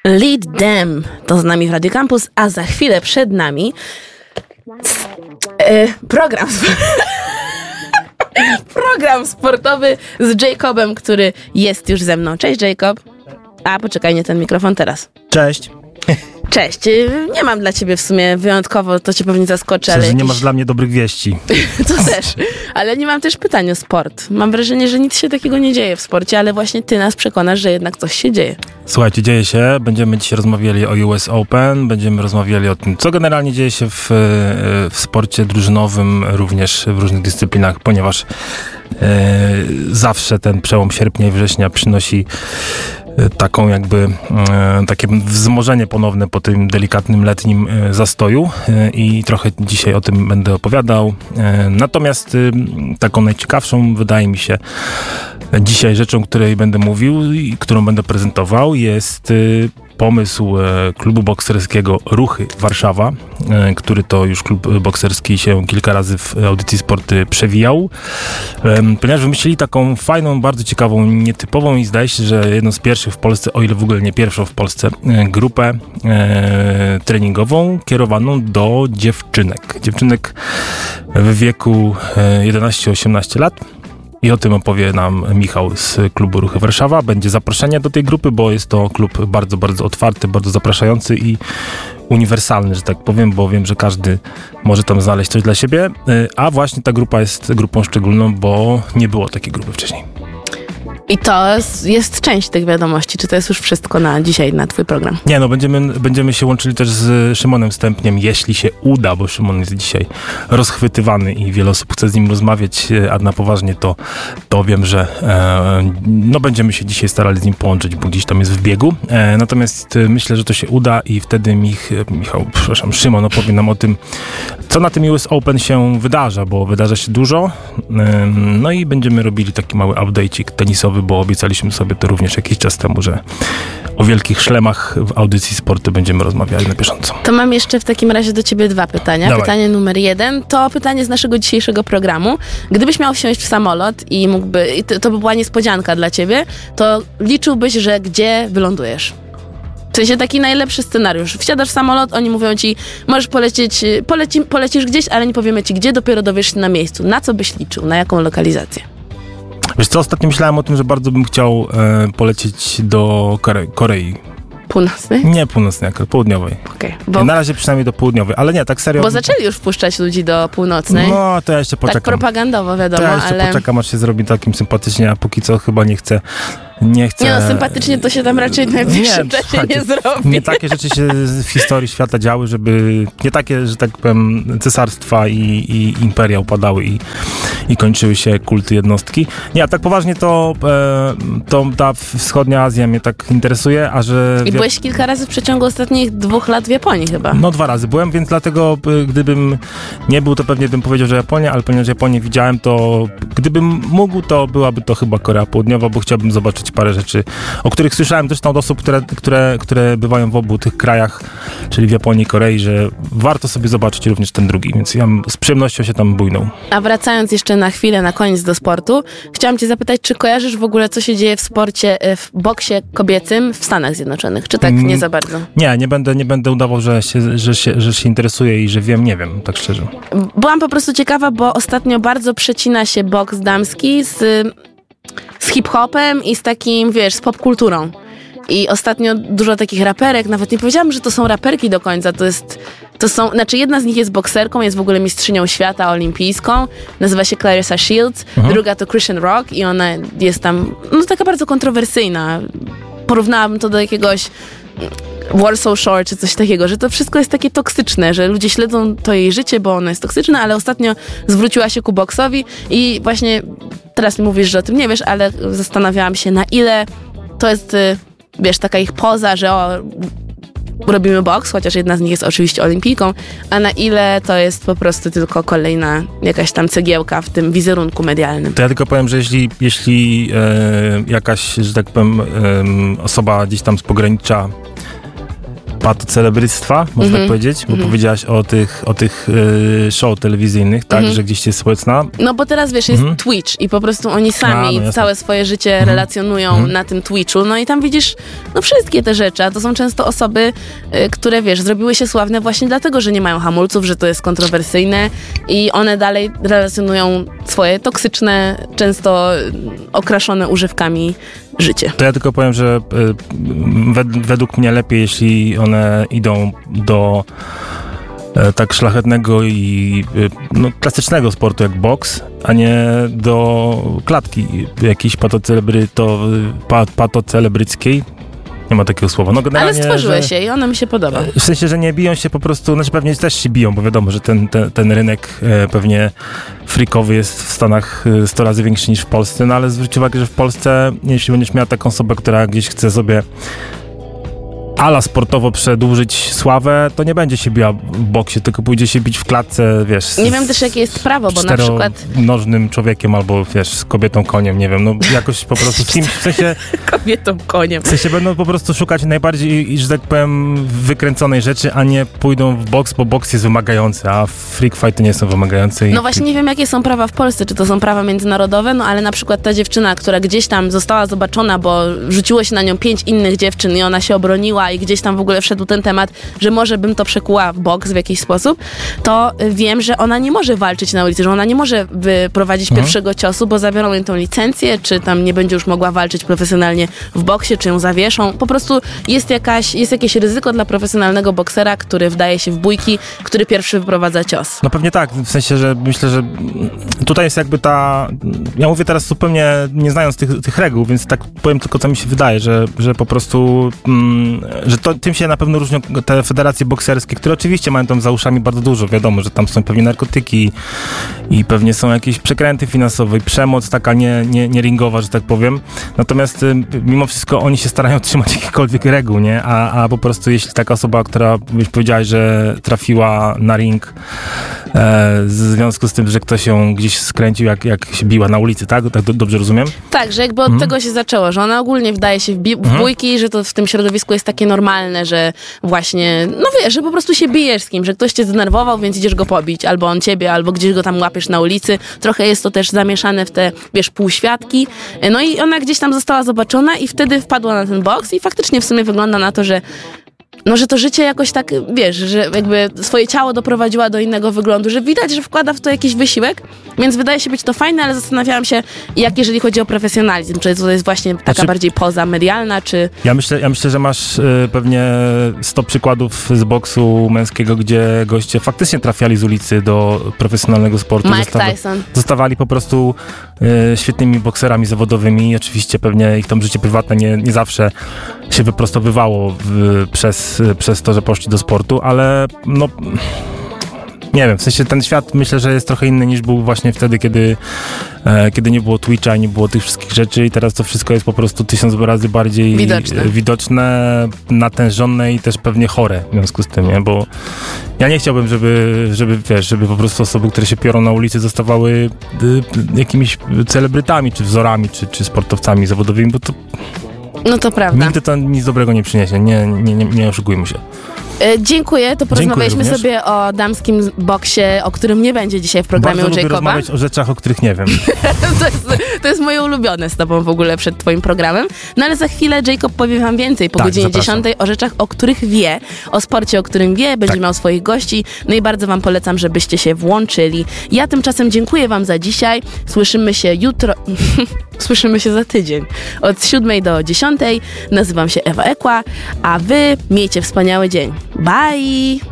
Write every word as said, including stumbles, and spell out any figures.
Lead Them to z nami w Radio Campus, a za chwilę przed nami e, program program sportowy z Jacobem, który jest już ze mną. Cześć, Jacob. A, poczekaj, nie ten mikrofon teraz. Cześć. Cześć. Nie mam dla ciebie w sumie wyjątkowo, to cię pewnie zaskoczy, ale że jakiś... nie masz dla mnie dobrych wieści. To też. Ale nie mam też pytań o sport. Mam wrażenie, że nic się takiego nie dzieje w sporcie, ale właśnie ty nas przekonasz, że jednak coś się dzieje. Słuchajcie, dzieje się. Będziemy dzisiaj rozmawiali o U S Open, będziemy rozmawiali o tym, co generalnie dzieje się w, w sporcie drużynowym, również w różnych dyscyplinach, ponieważ e, zawsze ten przełom sierpnia i września przynosi taką jakby, e, takie wzmożenie ponowne po tym delikatnym letnim e, zastoju e, i trochę dzisiaj o tym będę opowiadał. E, natomiast e, taką najciekawszą, wydaje mi się, dzisiaj rzeczą, której będę mówił i którą będę prezentował, jest e, pomysł e, klubu bokserskiego Ruchy Warszawa, e, który to już klub bokserski się kilka razy w audycji sporty przewijał, e, ponieważ wymyślili taką fajną, bardzo ciekawą, nietypową i zdaje się, że jedną z pierwszych w Polsce, o ile w ogóle nie pierwszą w Polsce, e, grupę e, treningową kierowaną do dziewczynek. Dziewczynek w wieku e, jedenaście osiemnaście lat. I o tym opowie nam Michał z klubu Ruchy Warszawa. Będzie zaproszenie do tej grupy, bo jest to klub bardzo, bardzo otwarty, bardzo zapraszający i uniwersalny, że tak powiem, bo wiem, że każdy może tam znaleźć coś dla siebie. A właśnie ta grupa jest grupą szczególną, bo nie było takiej grupy wcześniej. I to jest część tych wiadomości. Czy to jest już wszystko na dzisiaj, na twój program? Nie, no będziemy, będziemy się łączyli też z Szymonem Stępniem, jeśli się uda, bo Szymon jest dzisiaj rozchwytywany i wiele osób chce z nim rozmawiać, a na poważnie to, to wiem, że e, no będziemy się dzisiaj starali z nim połączyć, bo gdzieś tam jest w biegu. E, natomiast myślę, że to się uda i wtedy Mich, Michał, przepraszam, Szymon opowie nam o tym, co na tym U S Open się wydarza, bo wydarza się dużo. E, no i będziemy robili taki mały update'ik tenisowy, bo obiecaliśmy sobie to również jakiś czas temu, że o wielkich szlemach w audycji sportu będziemy rozmawiali na bieżąco. To mam jeszcze w takim razie do ciebie dwa pytania. Dawaj. Pytanie numer jeden to pytanie z naszego dzisiejszego programu. Gdybyś miał wsiąść w samolot i mógłby, i to, to by była niespodzianka dla ciebie, to liczyłbyś, że gdzie wylądujesz? W sensie taki najlepszy scenariusz. Wsiadasz w samolot, oni mówią ci, możesz polecieć, poleci, polecisz gdzieś, ale nie powiemy ci gdzie, dopiero dowiesz się na miejscu. Na co byś liczył? Na jaką lokalizację? Wiesz co, ostatnio myślałem o tym, że bardzo bym chciał e, polecieć do Korei. Korei. Północnej? Nie północnej, akurat południowej. Okay, bo... Na razie przynajmniej do południowej, ale nie, tak serio. Bo zaczęli już wpuszczać ludzi do północnej. No, to ja jeszcze poczekam. Tak propagandowo, wiadomo, to ja jeszcze ale... poczekam, aż się zrobi takim sympatycznie, a póki co chyba nie chcę. Nie chcę... Nie no, sympatycznie to się tam raczej w najbliższym nie, czasie nie zrobi. Nie takie rzeczy się w historii świata działy, żeby... Nie takie, że tak powiem, cesarstwa i, i imperia upadały i, i kończyły się kulty jednostki. Nie, a tak poważnie to, e, to ta wschodnia Azja mnie tak interesuje, a że... I byłeś kilka razy w przeciągu ostatnich dwóch lat w Japonii chyba. No dwa razy byłem, więc dlatego gdybym nie był, to pewnie bym powiedział, że Japonia, ale ponieważ Japonię widziałem, to gdybym mógł, to byłaby to chyba Korea Południowa, bo chciałbym zobaczyć parę rzeczy, o których słyszałem zresztą od osób, które, które, które bywają w obu tych krajach, czyli w Japonii i Korei, że warto sobie zobaczyć również ten drugi, więc ja z przyjemnością się tam bujnął. A wracając jeszcze na chwilę, na koniec do sportu, chciałam cię zapytać, czy kojarzysz w ogóle, co się dzieje w sporcie, w boksie kobiecym w Stanach Zjednoczonych, czy tak nie za bardzo? Nie, nie będę, nie będę udawał, że się, że, się, że się interesuję i że wiem, nie wiem, tak szczerze. Byłam po prostu ciekawa, bo ostatnio bardzo przecina się boks damski z... z hip-hopem i z takim, wiesz, z popkulturą. I ostatnio dużo takich raperek, nawet nie powiedziałam, że to są raperki do końca, to jest, to są, znaczy jedna z nich jest bokserką, jest w ogóle mistrzynią świata olimpijską, nazywa się Clarissa Shields, mhm. druga to Christian Rock i ona jest tam, no taka bardzo kontrowersyjna. Porównałabym to do jakiegoś Warsaw Shore czy coś takiego, że to wszystko jest takie toksyczne, że ludzie śledzą to jej życie, bo ono jest toksyczne, ale ostatnio zwróciła się ku boksowi i właśnie teraz mówisz, że o tym nie wiesz, ale zastanawiałam się, na ile to jest, wiesz, taka ich poza, że o, robimy boks, chociaż jedna z nich jest oczywiście olimpijką, a na ile to jest po prostu tylko kolejna jakaś tam cegiełka w tym wizerunku medialnym. To ja tylko powiem, że jeśli, jeśli e, jakaś, że tak powiem, e, osoba gdzieś tam z pogranicza patocelebryctwa, można Mm-hmm. tak powiedzieć, bo mm-hmm. powiedziałaś o tych, o tych y, show telewizyjnych, tak, mm-hmm. że gdzieś jest społeczna. No bo teraz wiesz, jest mm-hmm. Twitch i po prostu oni sami A, no całe swoje życie mm-hmm. relacjonują mm-hmm. na tym Twitchu, no i tam widzisz no wszystkie te rzeczy, a to są często osoby, y, które wiesz, zrobiły się sławne właśnie dlatego, że nie mają hamulców, że to jest kontrowersyjne i one dalej relacjonują swoje toksyczne, często okraszone używkami życie. To ja tylko powiem, że wed- według mnie lepiej, jeśli one idą do e, tak szlachetnego i e, no, klasycznego sportu jak boks, a nie do klatki jakiejś patocelebryto, pa, patocelebryckiej. Nie ma takiego słowa. No, ale stworzyły że, się i ono mi się podoba. W sensie, że nie biją się po prostu, znaczy pewnie też się biją, bo wiadomo, że ten, ten, ten rynek e, pewnie freakowy jest w Stanach e, sto razy większy niż w Polsce, no ale zwróć uwagę, że w Polsce, jeśli będziesz miała taką osobę, która gdzieś chce sobie ala sportowo przedłużyć sławę, to nie będzie się biła w boksie, tylko pójdzie się bić w klatce, wiesz... Z, nie wiem też, jakie jest prawo, bo na przykład... nożnym człowiekiem albo, wiesz, z kobietą koniem, nie wiem, no jakoś po prostu z kimś, w sensie... kobietą koniem. W sensie będą po prostu szukać najbardziej, że tak powiem, wykręconej rzeczy, a nie pójdą w boks, bo boks jest wymagający, a freak fighty nie są wymagające. No właśnie nie wiem, jakie są prawa w Polsce, czy to są prawa międzynarodowe, no ale na przykład ta dziewczyna, która gdzieś tam została zobaczona, bo rzuciło się na nią pięć innych dziewczyn i ona się obroniła i gdzieś tam w ogóle wszedł ten temat, że może bym to przekuła w boks w jakiś sposób, to wiem, że ona nie może walczyć na ulicy, że ona nie może wyprowadzić mhm. pierwszego ciosu, bo zabiorą jej tą licencję, czy tam nie będzie już mogła walczyć profesjonalnie w boksie, czy ją zawieszą. Po prostu jest, jakaś, jest jakieś ryzyko dla profesjonalnego boksera, który wdaje się w bójki, który pierwszy wyprowadza cios. No pewnie tak, w sensie, że myślę, że tutaj jest jakby ta... Ja mówię teraz zupełnie nie znając tych, tych reguł, więc tak powiem tylko, co mi się wydaje, że, że po prostu, mm, że to, tym się na pewno różnią te federacje bokserskie, które oczywiście mają tam za uszami bardzo dużo, wiadomo, że tam są pewnie narkotyki i pewnie są jakieś przekręty finansowe i przemoc taka nie, nie, nie ringowa, że tak powiem. Natomiast y, mimo wszystko oni się starają trzymać jakichkolwiek reguł, nie? A, a po prostu jeśli taka osoba, która już powiedziałaś, że trafiła na ring e, w związku z tym, że ktoś ją gdzieś skręcił, jak, jak się biła na ulicy, tak? Tak do, dobrze rozumiem? Tak, że jakby od mhm. tego się zaczęło, że ona ogólnie wdaje się w, bi- w mhm. bójki, że to w tym środowisku jest takie normalne, że właśnie, no wiesz, że po prostu się bijesz z kimś, że ktoś cię zdenerwował, więc idziesz go pobić, albo on ciebie, albo gdzieś go tam łapiesz na ulicy. Trochę jest to też zamieszane w te, wiesz, półświadki. No i ona gdzieś tam została zobaczona i wtedy wpadła na ten boks i faktycznie w sumie wygląda na to, że no, że to życie jakoś tak, wiesz, że jakby swoje ciało doprowadziła do innego wyglądu, że widać, że wkłada w to jakiś wysiłek, więc wydaje się być to fajne, ale zastanawiałam się, jak jeżeli chodzi o profesjonalizm, czy to jest właśnie taka znaczy, bardziej poza medialna, czy... Ja myślę, ja myślę, że masz y, pewnie sto przykładów z boksu męskiego, gdzie goście faktycznie trafiali z ulicy do profesjonalnego sportu. Mike Zostawa- Tyson. Zostawali po prostu y, świetnymi bokserami zawodowymi. Oczywiście pewnie ich tam życie prywatne nie, nie zawsze się wyprostowywało w, przez, przez to, że poszli do sportu, ale no... Nie wiem, w sensie ten świat myślę, że jest trochę inny niż był właśnie wtedy, kiedy, e, kiedy nie było Twitcha i nie było tych wszystkich rzeczy i teraz to wszystko jest po prostu tysiąc razy bardziej widoczne, widoczne natężone i też pewnie chore w związku z tym, nie? Bo ja nie chciałbym, żeby, żeby, wiesz, żeby po prostu osoby, które się piorą na ulicy zostawały y, jakimiś celebrytami, czy wzorami, czy, czy sportowcami zawodowymi, bo to... No to prawda. Nigdy to nic dobrego nie przyniesie, nie, nie, nie, nie oszukujmy się. Dziękuję, to porozmawialiśmy Dziękuję sobie o damskim boksie, o którym nie będzie dzisiaj w programie Bardzo u Jacoba. Bardzo lubię rozmawiać o rzeczach, o których nie wiem. to, jest, to jest moje ulubione z tobą w ogóle przed twoim programem. No ale za chwilę Jacob powie wam więcej po tak, godzinie zapraszam. dziesiątej o rzeczach, o których wie, o sporcie, o którym wie, będzie tak. miał swoich gości. No i bardzo wam polecam, żebyście się włączyli. Ja tymczasem dziękuję wam za dzisiaj. Słyszymy się jutro... Słyszymy się za tydzień. Od siódmej do dziesiątej. Nazywam się Ewa Ekła, a wy miejcie wspaniały dzień. Bye!